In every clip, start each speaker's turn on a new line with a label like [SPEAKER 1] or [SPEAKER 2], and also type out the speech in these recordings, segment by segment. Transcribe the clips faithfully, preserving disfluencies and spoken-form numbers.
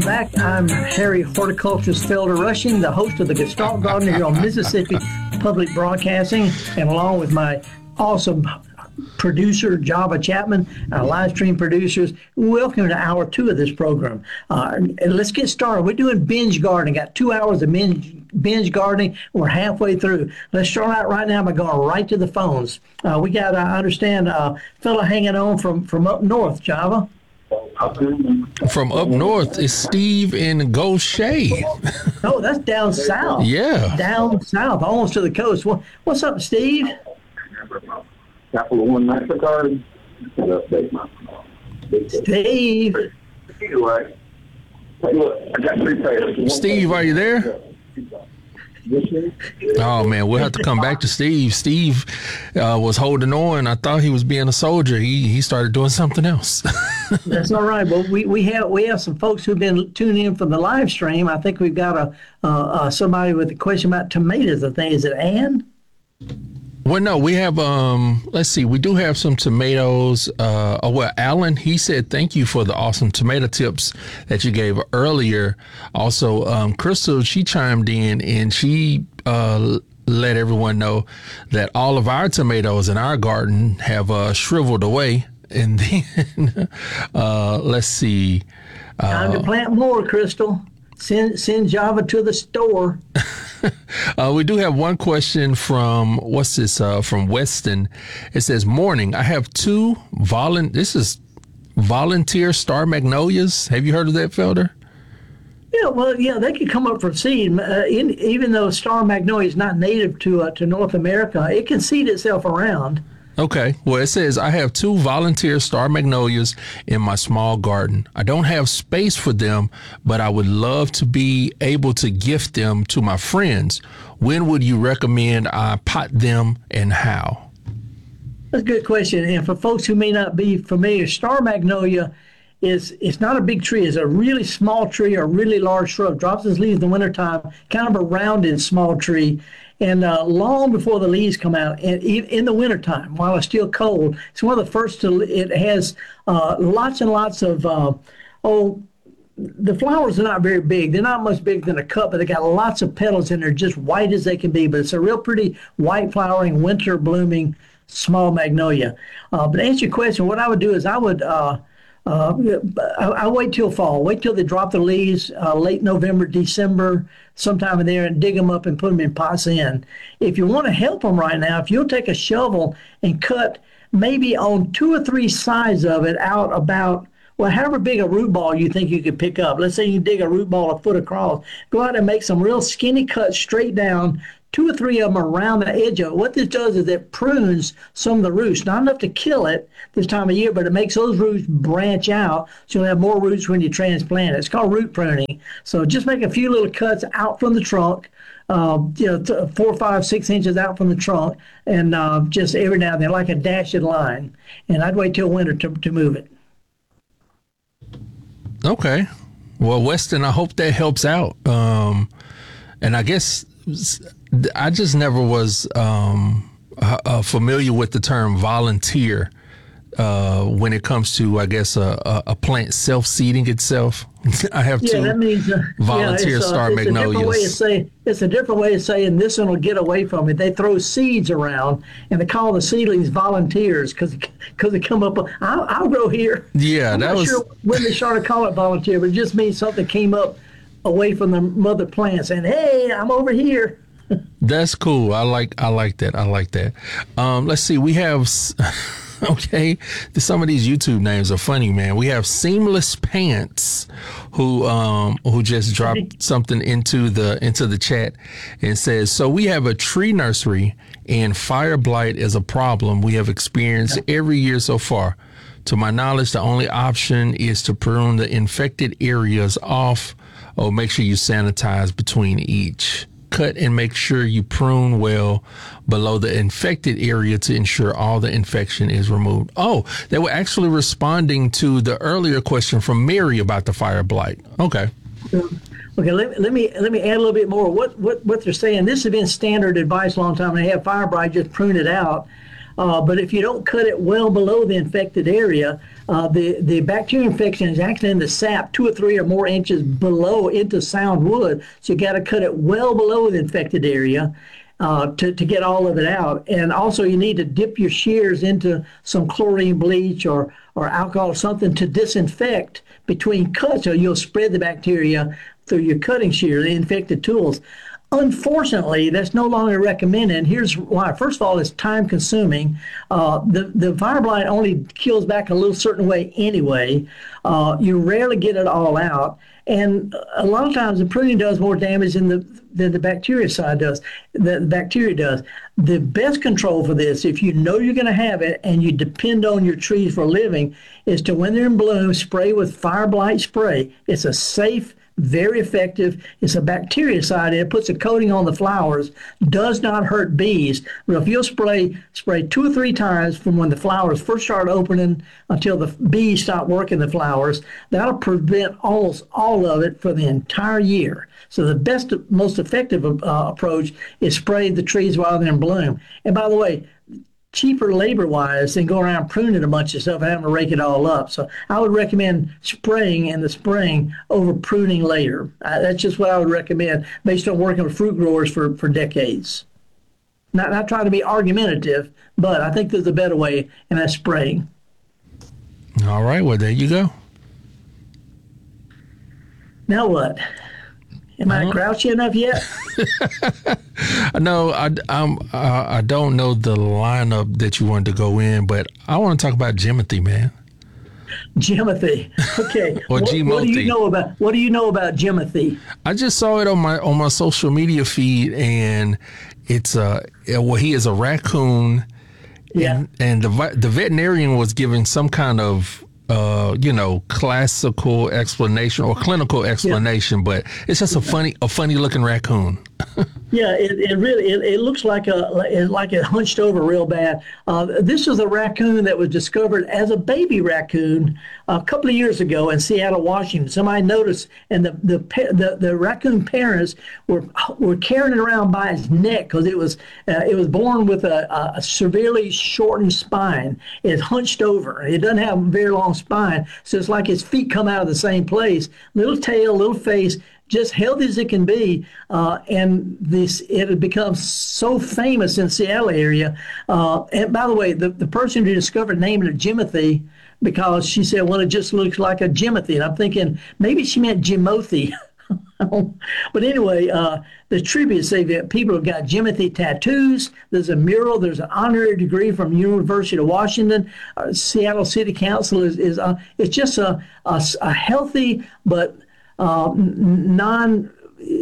[SPEAKER 1] Back, I'm Harry Horticulturist Felder Rushing, the host of the Gestalt Gardener here on Mississippi Public Broadcasting, and along with my awesome producer, Java Chapman, our live stream producers, welcome to hour two of this program. Uh, and let's get started. We're doing binge gardening. Got two hours of binge, binge gardening. We're halfway through. Let's start out right now by going right to the phones. Uh, we got, I understand, a fella hanging on from, from up north, Java.
[SPEAKER 2] From up north is Steve in Goshen.
[SPEAKER 1] Oh, that's down south.
[SPEAKER 2] Yeah.
[SPEAKER 1] Down south, almost to the coast. What, what's up, Steve?
[SPEAKER 3] Capital One MasterCard.
[SPEAKER 1] Steve.
[SPEAKER 3] Anyway, hey, look, I got three pairs.
[SPEAKER 2] Steve, are you there? Oh, man, we'll have to come back to Steve. Steve uh, was holding on. I thought he was being a soldier. He he started doing something else.
[SPEAKER 1] That's all right. But we, we have we have some folks who've been tuning in from the live stream. I think we've got a uh, uh, somebody with a question about tomatoes. I think, is it Ann?
[SPEAKER 2] Well, no, we have, um, let's see, we do have some tomatoes. Uh, oh, well, Alan, he said, thank you for the awesome tomato tips that you gave earlier. Also, um, Crystal, she chimed in and she uh, let everyone know that all of our tomatoes in our garden have uh, shriveled away. And then, uh, let's see. Uh,
[SPEAKER 1] Time to plant more, Crystal. Send, send Java to the store.
[SPEAKER 2] Uh, we do have one question from, what's this, uh, from Weston. It says, morning, I have two volun, this is volunteer star magnolias. Have you heard of that, Felder?
[SPEAKER 1] Yeah, well, yeah, they could come up from seed. Uh, in, even though star magnolia is not native to uh, to North America, it can seed itself around.
[SPEAKER 2] Okay. Well, it says, I have two volunteer star magnolias in my small garden. I don't have space for them, but I would love to be able to gift them to my friends. When would you recommend I pot them and how?
[SPEAKER 1] That's a good question. And for folks who may not be familiar, star magnolia is it's not a big tree. It's a really small tree or a really large shrub. Drops its leaves in the wintertime, kind of a rounded small tree. And uh, long before the leaves come out, and in the wintertime, while it's still cold, it's one of the first to, it has uh, lots and lots of, uh, oh, the flowers are not very big. They're not much bigger than a cup, but they got lots of petals and they're just white as they can be. But it's a real pretty white flowering, winter blooming, small magnolia. Uh, but to answer your question, what I would do is I would, uh, Uh, I, I wait till fall. Wait till they drop the leaves, uh, late November, December, sometime in there, and dig them up and put them in pots in. If you want to help them right now, if you'll take a shovel and cut maybe on two or three sides of it out about, well, however big a root ball you think you could pick up. Let's say you dig a root ball a foot across. Go out and make some real skinny cuts straight down, two or three of them around the edge of it. What this does is it prunes some of the roots. Not enough to kill it this time of year, but it makes those roots branch out so you'll have more roots when you transplant it. It's called root pruning. So just make a few little cuts out from the trunk, uh, you know, th- four, five, six inches out from the trunk, and uh, just every now and then, like a dashed line. And I'd wait till winter to, to move it.
[SPEAKER 2] Okay. Well, Weston, I hope that helps out. Um, and I guess I just never was um, uh, familiar with the term volunteer uh, when it comes to, I guess, a, a plant self-seeding itself. I have
[SPEAKER 1] yeah,
[SPEAKER 2] two
[SPEAKER 1] that means, uh,
[SPEAKER 2] volunteer
[SPEAKER 1] yeah, it's, uh,
[SPEAKER 2] star
[SPEAKER 1] it's
[SPEAKER 2] magnolias.
[SPEAKER 1] A different way of say, it's a different way of saying this one will get away from it. They throw seeds around, and they call the seedlings volunteers because they come up, I'll, I'll grow here.
[SPEAKER 2] Yeah,
[SPEAKER 1] I'm
[SPEAKER 2] that
[SPEAKER 1] not
[SPEAKER 2] was...
[SPEAKER 1] sure when they started calling it volunteer, but it just means something came up away from the mother plant saying, hey, I'm over here.
[SPEAKER 2] That's cool. I like I like that. I like that. Um, let's see. We have okay. Some of these YouTube names are funny, man. We have Seamless Pants, who um who just dropped something into the into the chat and says, so we have a tree nursery and fire blight is a problem we have experienced every year so far. To my knowledge, the only option is to prune the infected areas off, or make sure you sanitize between each. Cut and make sure you prune well below the infected area to ensure all the infection is removed. Oh, they were actually responding to the earlier question from Mary about the fire blight. Okay.
[SPEAKER 1] Okay, let, let me let me add a little bit more. What what what they're saying, this has been standard advice a long time. They have fire blight, just prune it out. Uh, but if you don't cut it well below the infected area, uh, the, the bacterial infection is actually in the sap two or three or more inches below into sound wood. So you got to cut it well below the infected area. Uh, to, to get all of it out. And also you need to dip your shears into some chlorine bleach or, or alcohol or something to disinfect between cuts, or you'll spread the bacteria through your cutting shear, the infected tools. Unfortunately, that's no longer recommended. And here's why. First of all, it's time consuming. Uh, the, the fire blight only kills back a little certain way anyway. Uh, you rarely get it all out. And a lot of times the pruning does more damage than the, than the bacteria side does, the, the bacteria does. The best control for this, if you know you're going to have it and you depend on your trees for a living, is to, when they're in bloom, spray with fire blight spray. It's a safe, very effective. It's a bactericide. It puts a coating on the flowers, does not hurt bees. But if you'll spray spray two or three times from when the flowers first start opening until the bees stop working the flowers, that'll prevent almost all of it for the entire year. So the best, most effective uh, approach is spray the trees while they're in bloom. And by the way, cheaper labor-wise than go around pruning a bunch of stuff and having to rake it all up. So I would recommend spraying in the spring over pruning later. Uh, that's just what I would recommend based on working with fruit growers for, for decades. Not, not trying to be argumentative, but I think there's a better way, and that's spraying.
[SPEAKER 2] All right, well, there you go.
[SPEAKER 1] Now what? Am I
[SPEAKER 2] Uh-huh.
[SPEAKER 1] grouchy enough yet?
[SPEAKER 2] No, I, I'm, uh, I don't know the lineup that you wanted to go in, but I want to talk about Jimothy, man.
[SPEAKER 1] Jimothy. Okay.
[SPEAKER 2] Or
[SPEAKER 1] what, what do
[SPEAKER 2] G-Multi.
[SPEAKER 1] you know about what do you know about Jimothy?
[SPEAKER 2] I just saw it on my on my social media feed, and it's uh well, he is a raccoon,
[SPEAKER 1] Yeah.
[SPEAKER 2] and, and the vi- the veterinarian was giving some kind of uh you know classical explanation or clinical explanation, but it's just a funny a funny looking raccoon.
[SPEAKER 1] Yeah, it, it really it, it looks like a like it hunched over real bad. Uh, this is a raccoon that was discovered as a baby raccoon a couple of years ago in Seattle, Washington. Somebody noticed, and the the pa- the, the raccoon parents were were carrying it around by its neck because it was uh, it was born with a, a severely shortened spine. It's hunched over. It doesn't have a very long spine, so it's like its feet come out of the same place. Little tail, little face, just healthy as it can be, uh, and this it had become so famous in the Seattle area. Uh, and by the way, the, the person who discovered named it Jimothy because she said, well, it just looks like a Jimothy. And I'm thinking maybe she meant Jimothy. But anyway, uh, the tributes say that people have got Jimothy tattoos. There's a mural. There's an honorary degree from University of Washington. Uh, Seattle City Council is, is uh, it's just a, a, a healthy but Uh, non.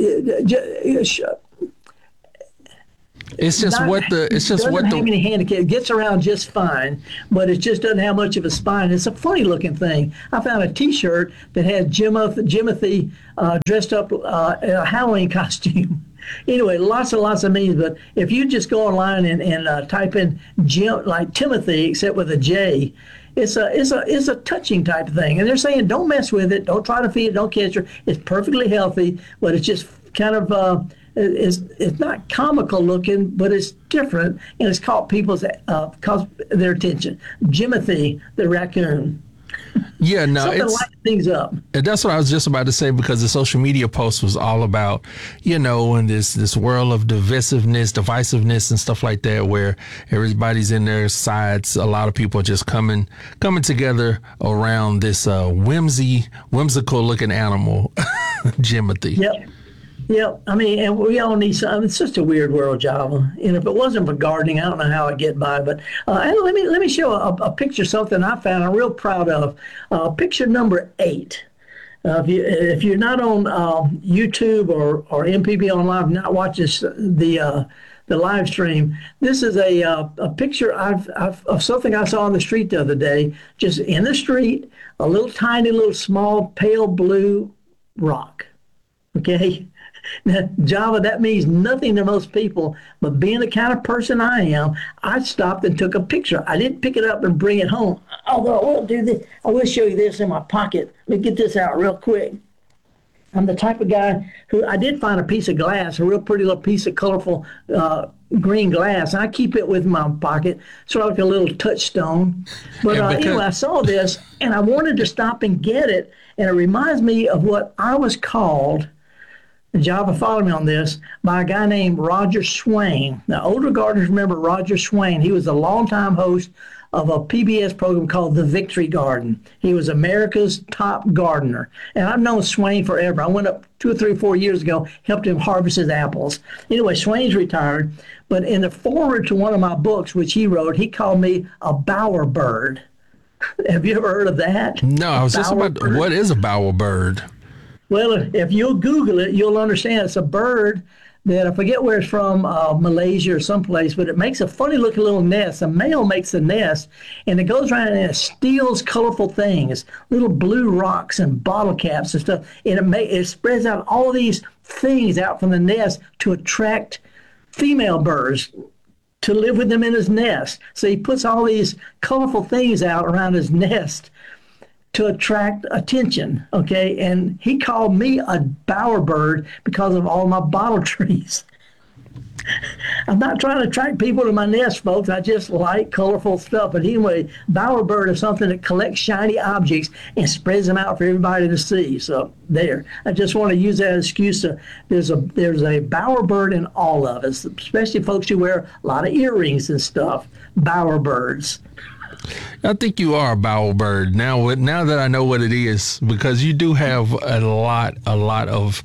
[SPEAKER 2] It's just
[SPEAKER 1] not,
[SPEAKER 2] what the it's just
[SPEAKER 1] doesn't
[SPEAKER 2] what
[SPEAKER 1] have
[SPEAKER 2] the
[SPEAKER 1] any handicap. It gets around just fine, but it just doesn't have much of a spine. It's a funny looking thing. I found a T-shirt that had Jimothy, Jimothy uh, dressed up uh, in a Halloween costume. Anyway, lots and lots of meanings. But if you just go online and, and uh, type in Jim, like Timothy, except with a J, it's a it's a it's a touching type of thing. And they're saying don't mess with it, don't try to feed it, don't catch her. It's perfectly healthy, but it's just kind of uh, it's it's not comical looking, but it's different, and it's caught people's uh, caught their attention. Jimothy the raccoon.
[SPEAKER 2] yeah no
[SPEAKER 1] Something
[SPEAKER 2] it's
[SPEAKER 1] light things up.
[SPEAKER 2] And that's what I was just about to say, because the social media post was all about, you know, in this this world of divisiveness, divisiveness, and stuff like that, where everybody's in their sides. A lot of people are just coming coming together around this uh, whimsy, whimsical looking animal, Jimothy.
[SPEAKER 1] Yep. Yep. I mean, and we all need some. It's just a weird world, Java. And if it wasn't for gardening, I don't know how I'd get by. But uh, and let me let me show a, a picture of something I found I'm real proud of. Uh, picture number eight. Uh, if you if you're not on uh, YouTube or or M P B Online, not watch this the uh, the live stream. This is a uh, a picture I've, I've of something I saw on the street the other day. Just in the street, a little tiny, little small, pale blue rock. Okay. Now, Java, that means nothing to most people, but being the kind of person I am, I stopped and took a picture. I didn't pick it up and bring it home. Although I will do this, I will show you this in my pocket. Let me get this out real quick. I'm the type of guy who I did find a piece of glass, a real pretty little piece of colorful uh, green glass. And I keep it with my pocket, sort of like a little touchstone. But uh, anyway, I saw this and I wanted to stop and get it. And it reminds me of what I was called, and Java followed me on this, by a guy named Roger Swain. Now, older gardeners remember Roger Swain. He was a longtime host of a P B S program called The Victory Garden. He was America's top gardener. And I've known Swain forever. I went up two or three, four years ago, helped him harvest his apples. Anyway, Swain's retired. But in the foreword to one of my books, which he wrote, he called me a bowerbird. Have you ever heard of that?
[SPEAKER 2] No, I was just about,
[SPEAKER 1] Bowerbird?
[SPEAKER 2] what is a bowerbird?
[SPEAKER 1] Well, if you'll Google it, you'll understand it's a bird that I forget where it's from, uh, Malaysia or someplace, but it makes a funny looking little nest. A male makes a nest and it goes around and it steals colorful things, little blue rocks and bottle caps and stuff. And it, may, it spreads out all these things out from the nest to attract female birds to live with them in his nest. So he puts all these colorful things out around his nest to attract attention, okay? And he called me a bowerbird because of all my bottle trees. I'm not trying to attract people to my nest, folks. I just like colorful stuff. But anyway, bowerbird is something that collects shiny objects and spreads them out for everybody to see. So there, I just want to use that excuse to, there's a there's a bowerbird in all of us, especially folks who wear a lot of earrings and stuff. Bowerbirds.
[SPEAKER 2] I think you are a bowerbird now. Now that I know what it is, because you do have a lot, a lot of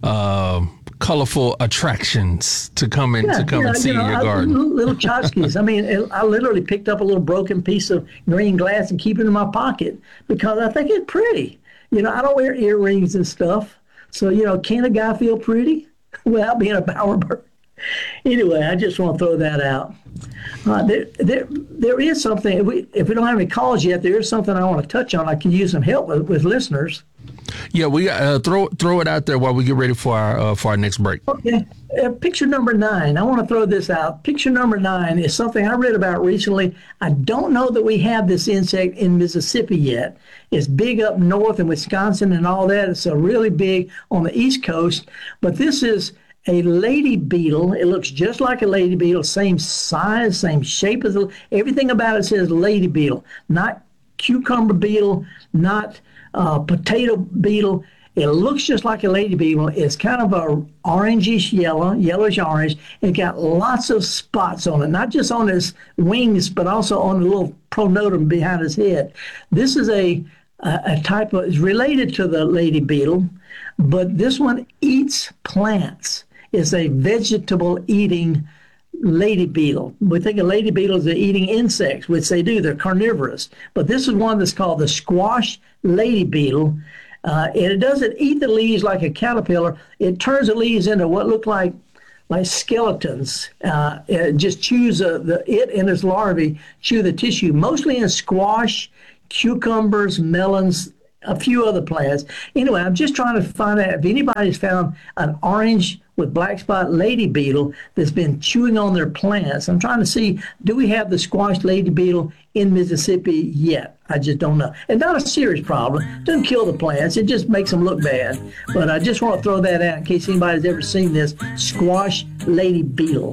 [SPEAKER 2] uh, colorful attractions to come in
[SPEAKER 1] Yeah,
[SPEAKER 2] to come
[SPEAKER 1] yeah,
[SPEAKER 2] and see
[SPEAKER 1] you know,
[SPEAKER 2] in your
[SPEAKER 1] I-
[SPEAKER 2] garden.
[SPEAKER 1] Little tchotchkes. I mean, it- I literally picked up a little broken piece of green glass and keep it in my pocket because I think it's pretty. You know, I don't wear earrings and stuff, so you know, can a guy feel pretty without being a bowerbird? Anyway, I just want to throw that out. Uh, there, there, there is something. If we, if we don't have any calls yet, there is something I want to touch on. I can use some help with, with listeners.
[SPEAKER 2] Yeah, we uh, throw throw it out there while we get ready for our uh, for our next break.
[SPEAKER 1] Okay. Uh, picture number nine. I want to throw this out. Picture number nine is something I read about recently. I don't know that we have this insect in Mississippi yet. It's big up north in Wisconsin and all that. It's a really big on the East Coast. But this is a lady beetle. It looks just like a lady beetle, same size, same shape as a, everything about it says lady beetle, not cucumber beetle, not uh, potato beetle. It looks just like a lady beetle. It's kind of a orangish yellow, yellowish orange. It got lots of spots on it, not just on its wings, but also on the little pronotum behind its head. This is a a, a type of, is related to the lady beetle, but this one eats plants. It's a vegetable eating lady beetle. We think of lady beetles are eating insects, which they do. They're carnivorous. But this is one that's called the squash lady beetle. Uh, and it doesn't eat the leaves like a caterpillar. It turns the leaves into what look like like skeletons. Uh, it just chews uh, the it and its larvae chew the tissue, mostly in squash, cucumbers, melons, a few other plants. Anyway, I'm just trying to find out if anybody's found an orange with black spot lady beetle that's been chewing on their plants. I'm trying to see, do we have the squash lady beetle in Mississippi yet? I just don't know. And not a serious problem. It doesn't kill the plants. It just makes them look bad. But I just want to throw that out in case anybody's ever seen this squash lady beetle.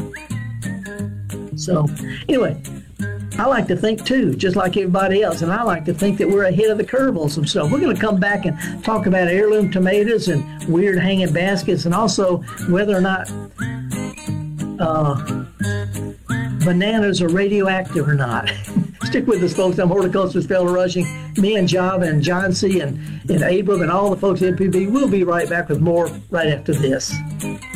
[SPEAKER 1] So anyway, I like to think too, just like everybody else, and I like to think that we're ahead of the curve on some stuff. We're going to come back and talk about heirloom tomatoes and weird hanging baskets, and also whether or not uh, bananas are radioactive or not. Stick with us, folks. I'm horticulturist Fellow Rushing. Me and Java and John C. and, and Abram and all the folks at M P B. We'll be right back with more right after this.